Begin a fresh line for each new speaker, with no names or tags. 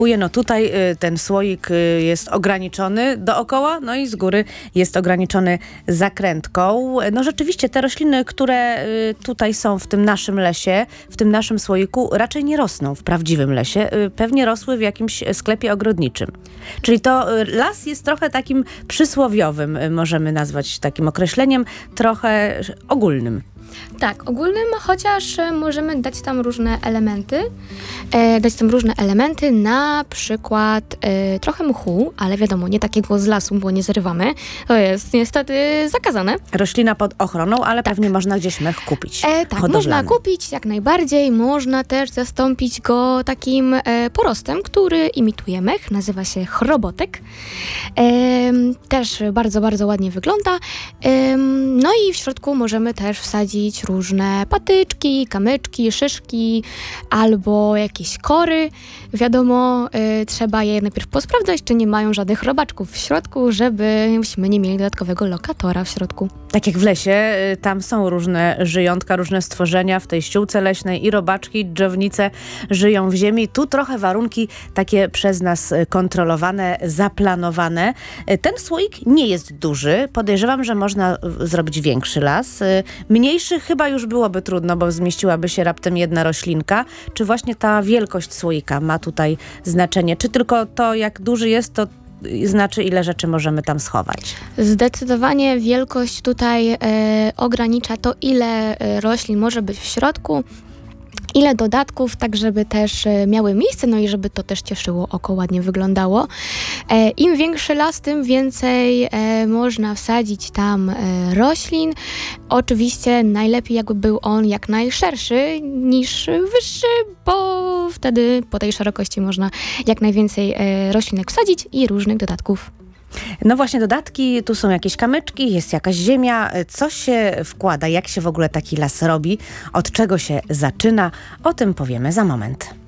No tutaj ten słoik jest ograniczony dookoła, no i z góry jest ograniczony zakrętką. No rzeczywiście te rośliny, które tutaj są w tym naszym lesie, w tym naszym słoiku, raczej nie rosną w prawdziwym lesie. Pewnie rosły w jakimś sklepie ogrodniczym. Czyli to las jest trochę takim przysłowiowym, możemy nazwać takim określeniem, trochę ogólnym.
Tak, ogólnym, chociaż możemy dać tam różne elementy, na przykład trochę mchu, ale wiadomo, nie takiego z lasu, bo nie zrywamy. To jest niestety zakazane.
Roślina pod ochroną, ale pewnie można gdzieś mech kupić.
Tak, można kupić jak najbardziej. Można też zastąpić go takim porostem, który imituje mech. Nazywa się chrobotek. Też bardzo, bardzo ładnie wygląda. No i w środku możemy też wsadzić różne patyczki, kamyczki, szyszki albo jakieś kory. Wiadomo, trzeba je najpierw posprawdzać, czy nie mają żadnych robaczków w środku, żebyśmy nie mieli dodatkowego lokatora w środku.
Tak jak w lesie, tam są różne żyjątka, różne stworzenia w tej ściółce leśnej i robaczki, dżownice żyją w ziemi. Tu trochę warunki takie przez nas kontrolowane, zaplanowane. Ten słoik nie jest duży. Podejrzewam, że można zrobić większy las. Mniejszy chyba już byłoby trudno, bo zmieściłaby się raptem jedna roślinka. Czy właśnie ta wielkość słoika ma tutaj znaczenie? Czy tylko to, jak duży jest, to znaczy, ile rzeczy możemy tam schować?
Zdecydowanie wielkość tutaj ogranicza to, ile roślin może być w środku, ile dodatków, tak żeby też miały miejsce, no i żeby to też cieszyło oko, ładnie wyglądało. Im większy las, tym więcej można wsadzić tam roślin. Oczywiście najlepiej jakby był on jak najszerszy niż wyższy, bo wtedy po tej szerokości można jak najwięcej roślinek wsadzić i różnych dodatków.
No właśnie dodatki, tu są jakieś kamyczki, jest jakaś ziemia. Co się wkłada? Jak się w ogóle taki las robi? Od czego się zaczyna? O tym powiemy za moment.